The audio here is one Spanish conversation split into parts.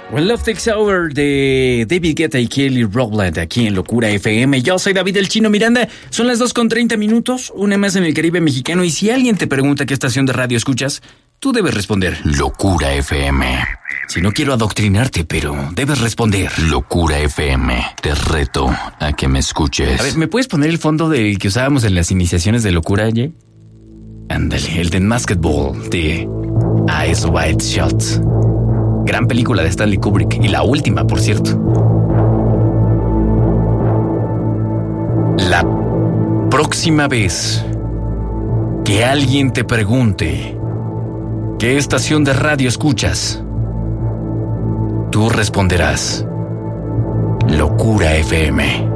When Love Takes Over de David Guetta y Kelly Rowland aquí en Locura FM. Yo soy David el Chino Miranda. Son las 2:30, una más en el Caribe mexicano. Y si alguien te pregunta qué estación de radio escuchas, tú debes responder Locura FM. Si no quiero adoctrinarte, pero debes responder Locura FM. Te reto a que me escuches. A ver, ¿me puedes poner el fondo del que usábamos en las iniciaciones de Locura, Ye? Ándale, el de Basketball de Eyes Wide Shut. Gran película de Stanley Kubrick. Y la última, por cierto. La próxima vez que alguien te pregunte qué estación de radio escuchas, tú responderás Locura FM.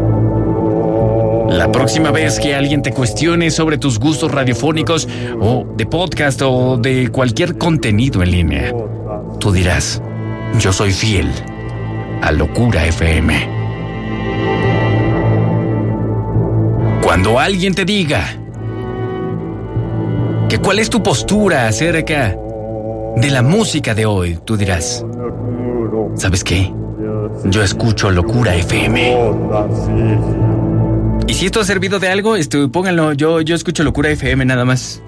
La próxima vez que alguien te cuestione sobre tus gustos radiofónicos o de podcast o de cualquier contenido en línea, tú dirás, yo soy fiel a Locura FM. Cuando alguien te diga que cuál es tu postura acerca de la música de hoy, tú dirás, ¿sabes qué? Yo escucho Locura FM. Y si esto ha servido de algo, pónganlo, yo escucho Locura FM nada más.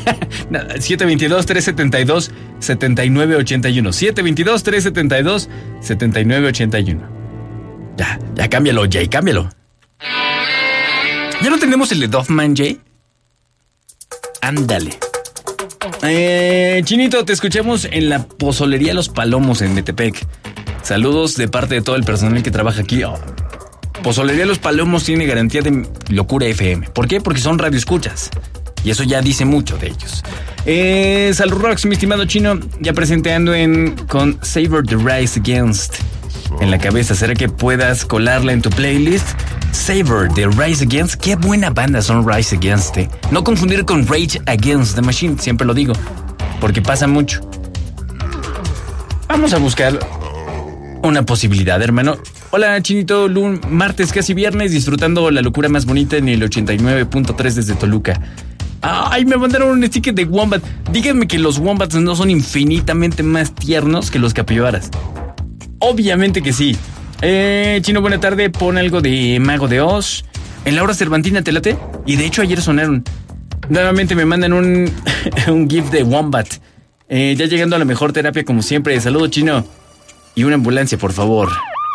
722-372-7981. 722-372-7981. Ya cámbialo, Jay, cámbialo. ¿Ya no tenemos el de Duffman, Jay? Ándale. Chinito, te escuchamos en la pozolería Los Palomos en Metepec. Saludos de parte de todo el personal que trabaja aquí. Pozolería Los Palomos tiene garantía de Locura FM. ¿Por qué? Porque son radioescuchas. Y eso ya dice mucho de ellos. Salud Rocks, mi estimado Chino. Ya presenteando con Savor the Rise Against en la cabeza. ¿Será que puedas colarla en tu playlist? Savor the Rise Against. Qué buena banda son Rise Against. No confundir con Rage Against the Machine. Siempre lo digo. Porque pasa mucho. Vamos a buscar una posibilidad, hermano. Hola, Chinito, martes, casi viernes, disfrutando la locura más bonita en el 89.3 desde Toluca. Ay, me mandaron un sticker de Wombat. Díganme que los Wombats no son infinitamente más tiernos que los capibaras. Obviamente que sí. Chino, buena tarde, pon algo de Mago de Oz. En la hora cervantina, ¿te late? Y de hecho ayer sonaron. Nuevamente me mandan un GIF de Wombat. Ya llegando a la mejor terapia como siempre. Saludo, Chino. Y una ambulancia, por favor.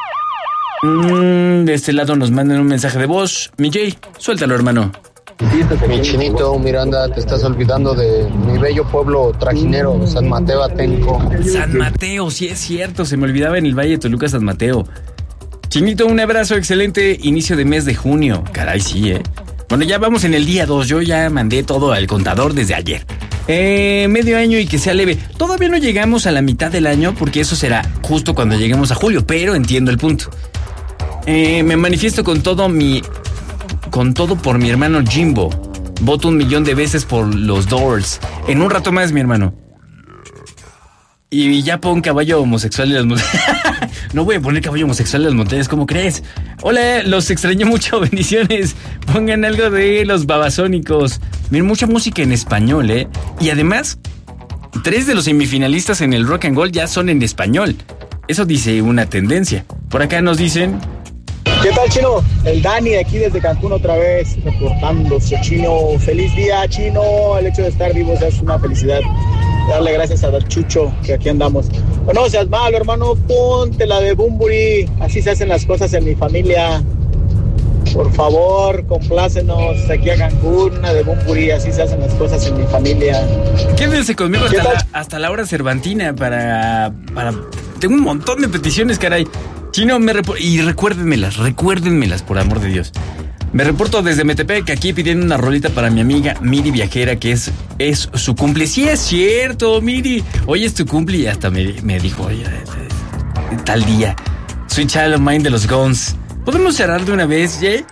De este lado nos mandan un mensaje de voz. Mi Jay, suéltalo, hermano. Mi Chinito Miranda, te estás olvidando de mi bello pueblo trajinero, San Mateo Atenco. San Mateo, sí es cierto, se me olvidaba en el Valle de Toluca, San Mateo. Chinito, un abrazo, excelente inicio de mes de junio. Caray, sí, Bueno, ya vamos en el día 2, yo ya mandé todo al contador desde ayer. Medio año y que sea leve. Todavía no llegamos a la mitad del año porque eso será justo cuando lleguemos a julio, pero entiendo el punto. Me manifiesto con todo por mi hermano Jimbo. Voto 1,000,000 de veces por los Doors. En un rato más, mi hermano. Y ya pon caballo homosexual en las montañas. No voy a poner caballo homosexual en las montañas, ¿cómo crees? Hola, los extraño mucho, bendiciones. Pongan algo de los Babasónicos. Miren, mucha música en español, Y además, 3 de los semifinalistas en el Rock and Roll ya son en español. Eso dice una tendencia. Por acá nos dicen... ¿Qué tal, Chino? El Dani aquí desde Cancún otra vez, reportándose, Chino. Feliz día, Chino. El hecho de estar vivos es una felicidad. Darle gracias a Chucho, que aquí andamos. No seas malo, hermano. Ponte la de Bunbury. Así se hacen las cosas en mi familia. Por favor, complácenos aquí a Cancún, una de Bunbury. Así se hacen las cosas en mi familia. Quédense conmigo hasta la hora cervantina para... Tengo un montón de peticiones, caray. Chino, y recuérdenmelas, por amor de Dios. Me reporto desde Metepec, aquí pidiendo una rolita para mi amiga Miri Viajera, que es su cumple. Sí, es cierto, Miri. Hoy es tu cumple y hasta me dijo, oye, tal día. Soy Child of Mine de los Guns. ¿Podemos cerrar de una vez, Jay?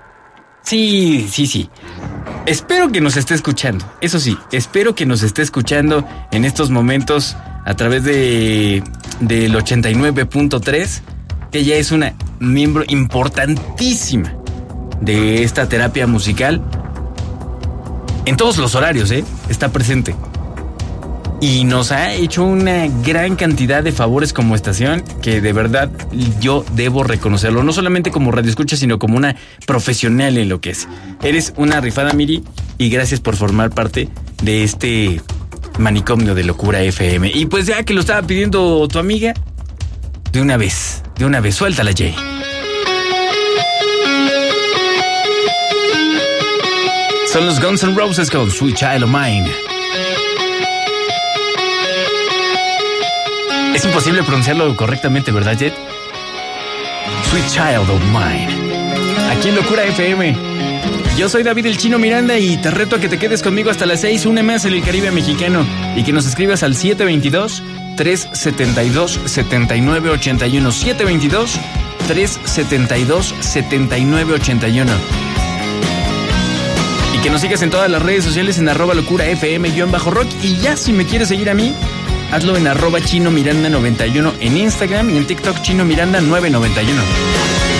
Sí. Espero que nos esté escuchando. Eso sí, espero que nos esté escuchando en estos momentos a través del 89.3. Ella es una miembro importantísima de esta terapia musical. En todos los horarios, está presente. y nos ha hecho una gran cantidad de favores como estación que de verdad yo debo reconocerlo, no solamente como radioescucha, sino como una profesional en lo que es. Eres una rifada, Miri, y gracias por formar parte de este manicomio de Locura FM. Y pues ya que lo estaba pidiendo tu amiga, de una vez, suéltala, Jay. Son los Guns N' Roses con Sweet Child of Mine. Es imposible pronunciarlo correctamente, ¿verdad, Jet? Sweet Child of Mine. Aquí en Locura FM. Yo soy David el Chino Miranda y te reto a que te quedes conmigo hasta las 6, una más en el Caribe mexicano, y que nos escribas al 722-372-7981. 722-372-7981. Y que nos sigas en todas las redes sociales en @locurafm_rock. Y ya si me quieres seguir a mí, hazlo en @chinomiranda91 en Instagram y en TikTok chinomiranda991.